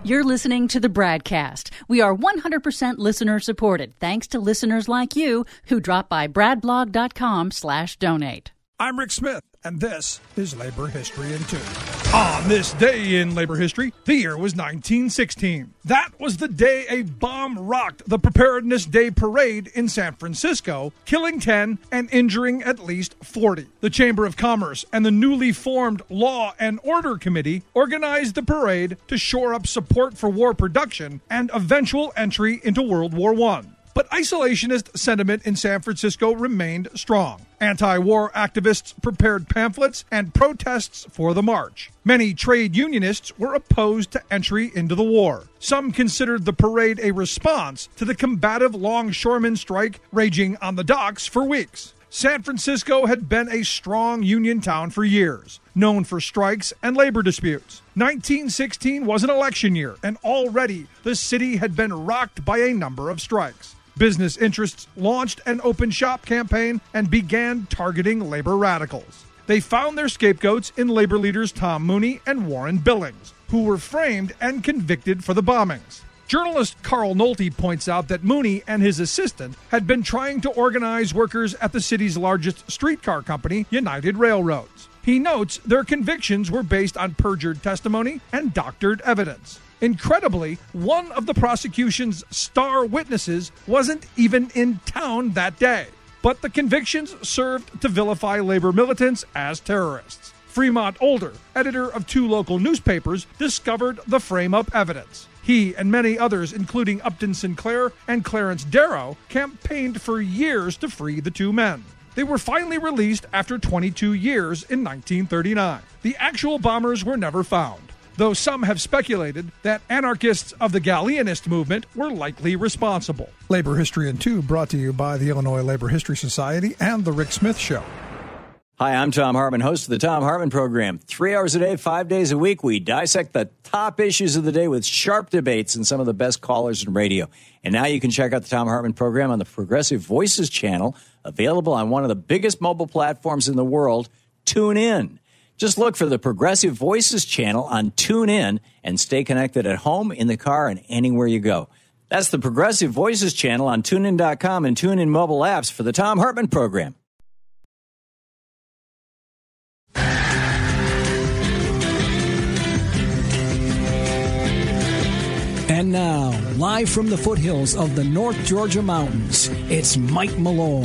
You're listening to the BradCast. We are 100% listener supported, thanks to listeners like you who drop by bradblog.com/donate. I'm Rick Smith, and this is Labor History in 2. On this day in labor history, the year was 1916. That was the day a bomb rocked the Preparedness Day Parade in San Francisco, killing 10 and injuring at least 40. The Chamber of Commerce and the newly formed Law and Order Committee organized the parade to shore up support for war production and eventual entry into World War I. But isolationist sentiment in San Francisco remained strong. Anti-war activists prepared pamphlets and protests for the march. Many trade unionists were opposed to entry into the war. Some considered the parade a response to the combative longshoremen strike raging on the docks for weeks. San Francisco had been a strong union town for years, known for strikes and labor disputes. 1916 was an election year, and already the city had been rocked by a number of strikes. Business interests launched an open shop campaign and began targeting labor radicals. They found their scapegoats in labor leaders Tom Mooney and Warren Billings, who were framed and convicted for the bombings. Journalist Carl Nolte points out that Mooney and his assistant had been trying to organize workers at the city's largest streetcar company, United Railroads. He notes their convictions were based on perjured testimony and doctored evidence. Incredibly, one of the prosecution's star witnesses wasn't even in town that day. But the convictions served to vilify labor militants as terrorists. Fremont Older, editor of 2 local newspapers, discovered the frame-up evidence. He and many others, including Upton Sinclair and Clarence Darrow, campaigned for years to free the 2 men. They were finally released after 22 years in 1939. The actual bombers were never found, though some have speculated that anarchists of the Galleanist movement were likely responsible. Labor History in 2 brought to you by the Illinois Labor History Society and The Rick Smith Show. Hi, I'm Tom Hartman, host of the Tom Hartman Program. 3 hours a day, 5 days a week, we dissect the top issues of the day with sharp debates and some of the best callers in radio. And now you can check out the Tom Hartman Program on the Progressive Voices channel, available on one of the biggest mobile platforms in the world, TuneIn. Just look for the Progressive Voices channel on TuneIn and stay connected at home, in the car, and anywhere you go. That's the Progressive Voices channel on TuneIn.com and TuneIn mobile apps for the Tom Hartman Program. And now, live from the foothills of the North Georgia mountains, it's Mike Malloy.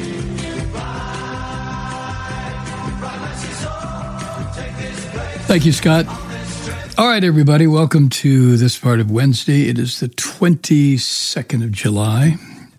Thank you, Scott. All right, everybody, welcome to this part of Wednesday. It is the 22nd of July,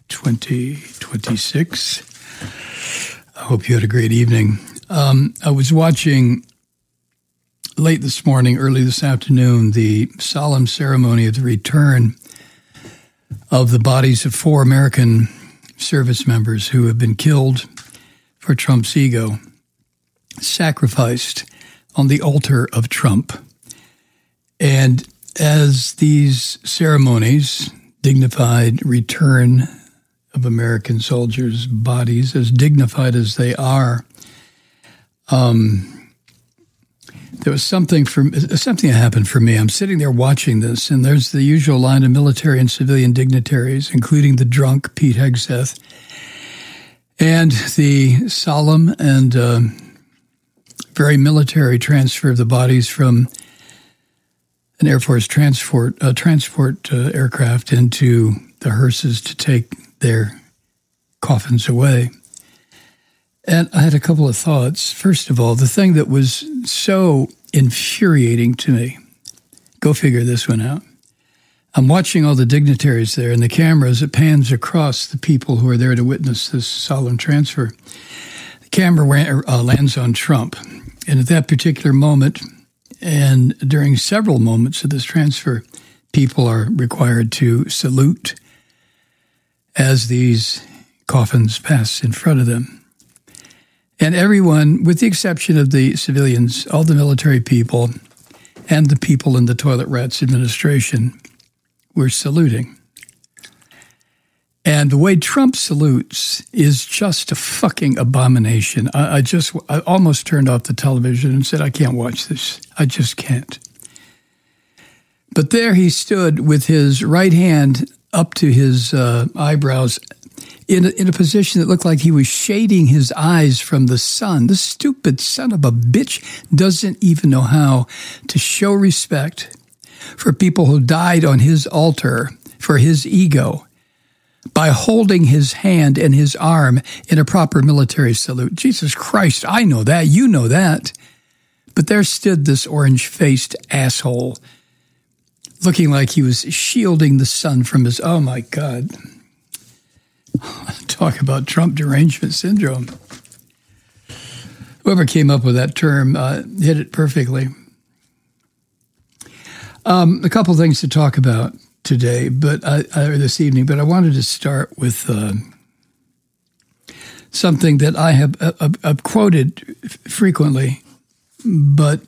2026. I hope you had a great evening. I was watching late this morning, early this afternoon, the solemn ceremony of the return of the bodies of 4 American service members who have been killed for Trump's ego, sacrificed on the altar of Trump. And as these ceremonies, dignified return of American soldiers' bodies, as dignified as they are, there was something that happened for me. I'm sitting there watching this, and there's the usual line of military and civilian dignitaries, including the drunk Pete Hegseth, and the solemn and very military transfer of the bodies from an Air Force transport aircraft into the hearses to take their coffins away. And I had a couple of thoughts. First of all, the thing that was so infuriating to me, go figure this one out. I'm watching all the dignitaries there, and the camera, as it pans across the people who are there to witness this solemn transfer, the camera lands on Trump. And at that particular moment, and during several moments of this transfer, people are required to salute as these coffins pass in front of them. And everyone, with the exception of the civilians, all the military people, and the people in the Toilet Rats administration, were saluting. And the way Trump salutes is just a fucking abomination. I almost turned off the television and said, I can't watch this. I just can't. But there he stood with his right hand up to his eyebrows in a position that looked like he was shading his eyes from the sun. This stupid son of a bitch doesn't even know how to show respect for people who died on his altar for his ego by holding his hand and his arm in a proper military salute. Jesus Christ, I know that. You know that. But there stood this orange-faced asshole looking like he was shielding the sun from his... Oh, my God. Talk about Trump derangement syndrome. Whoever came up with that term hit it perfectly. A couple things to talk about today, or this evening, but I wanted to start with something that I have quoted frequently, but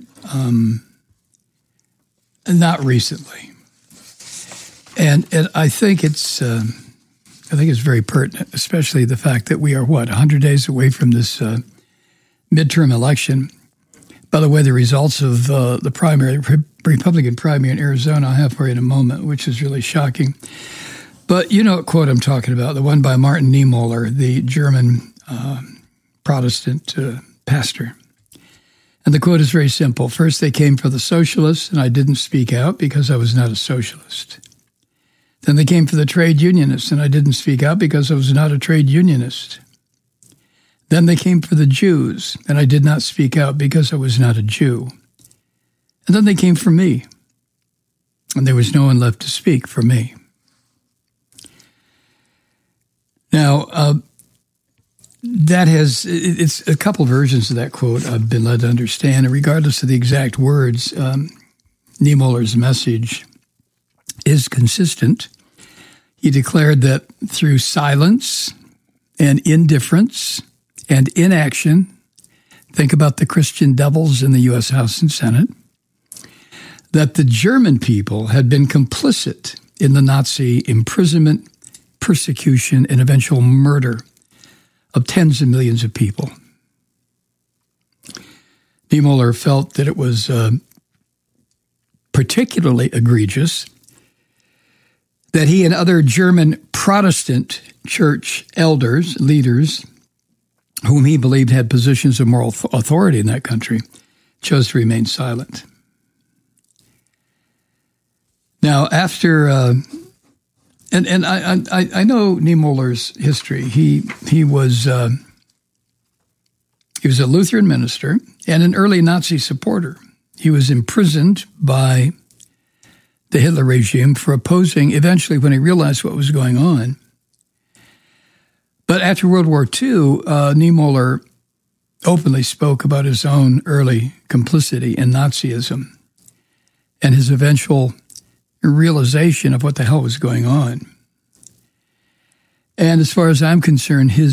not recently, and I think it's very pertinent, especially the fact that we are 100 days away from this midterm election. By the way, the results of the primary, Republican primary in Arizona, I'll have for you in a moment, which is really shocking. But you know what quote I'm talking about, the one by Martin Niemöller, the German Protestant pastor. And the quote is very simple. First, they came for the socialists, and I didn't speak out because I was not a socialist. Then they came for the trade unionists, and I didn't speak out because I was not a trade unionist. Then they came for the Jews, and I did not speak out because I was not a Jew. And then they came for me, and there was no one left to speak for me. Now, it's a couple versions of that quote I've been led to understand, and regardless of the exact words, Niemöller's message is consistent. He declared that through silence and indifference and inaction, think about the Christian devils in the U.S. House and Senate, that the German people had been complicit in the Nazi imprisonment, persecution, and eventual murder of tens of millions of people. Niemöller felt that it was particularly egregious that he and other German Protestant church elders, leaders, whom he believed had positions of moral authority in that country, chose to remain silent. Now, after, and I know Niemöller's history. He was a Lutheran minister and an early Nazi supporter. He was imprisoned by the Hitler regime for opposing, eventually when he realized what was going on. But after World War II, Niemöller openly spoke about his own early complicity in Nazism and his eventual realization of what the hell was going on. And as far as I'm concerned, his